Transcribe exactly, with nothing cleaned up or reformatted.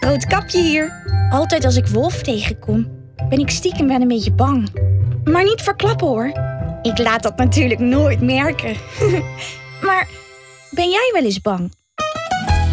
Roodkapje hier. Altijd als ik Wolf tegenkom, ben ik stiekem wel een beetje bang. Maar niet verklappen hoor. Ik laat dat natuurlijk nooit merken. Maar ben jij wel eens bang?